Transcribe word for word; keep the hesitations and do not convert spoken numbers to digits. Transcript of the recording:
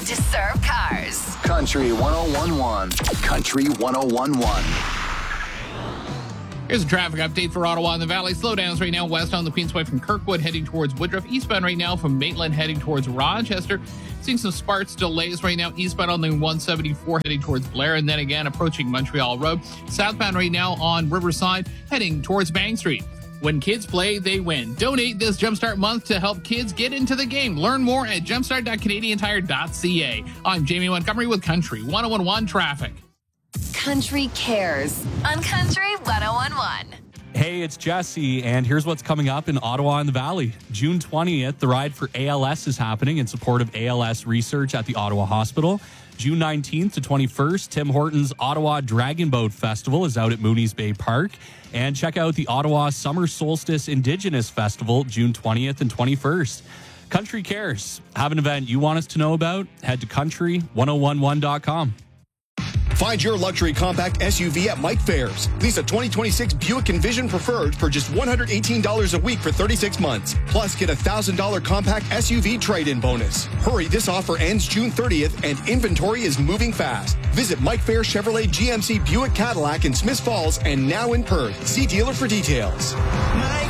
to serve cars. Country one oh one one. Country one oh one one. Here's a traffic update for Ottawa and the Valley. Slowdowns right now west on the Queensway from Kirkwood heading towards Woodruff. Eastbound right now from Maitland heading towards Rochester. Seeing some sparse delays right now eastbound on the one seventy-four heading towards Blair, and then again approaching Montreal Road. Southbound right now on Riverside heading towards Bank Street. When kids play, they win. Donate this Jumpstart month to help kids get into the game. Learn more at jumpstart dot canadian tire dot c a. I'm Jamie Montgomery with Country one oh one one Traffic. Country Cares on Country one oh one one. Hey, it's Jesse, and here's what's coming up in Ottawa and the Valley. June twentieth, the Ride for A L S is happening in support of A L S research at the Ottawa Hospital. June nineteenth to twenty-first, Tim Hortons Ottawa Dragon Boat Festival is out at Mooney's Bay Park. And check out the Ottawa Summer Solstice Indigenous Festival, June twentieth and twenty-first. Country Cares. Have an event you want us to know about? Head to country one oh one one dot com. Find your luxury compact S U V at Mike Fairs. Lease a twenty twenty-six Buick Envision Preferred for just one hundred eighteen dollars a week for thirty-six months. Plus, get a one thousand dollars compact S U V trade-in bonus. Hurry, this offer ends June thirtieth and inventory is moving fast. Visit Mike Fair Chevrolet G M C Buick Cadillac in Smiths Falls and now in Perth. See dealer for details.